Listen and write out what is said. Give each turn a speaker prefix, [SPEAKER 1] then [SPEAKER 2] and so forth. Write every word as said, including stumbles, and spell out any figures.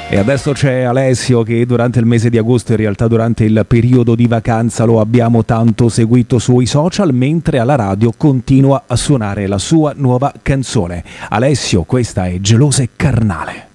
[SPEAKER 1] E adesso c'è Alessio che durante il mese di agosto, in realtà durante il periodo di vacanza, lo abbiamo tanto seguito sui social, mentre alla radio continua a suonare la sua nuova canzone. Alessio, questa è Gelosa e Carnale.